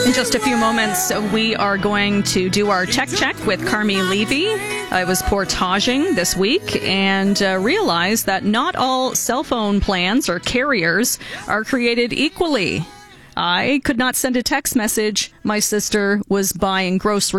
In just a few moments, we are going to do our tech check with Carmi Levy. I was portaging this week and realized that not all cell phone plans or carriers are created equally. I could not send a text message. My sister was buying groceries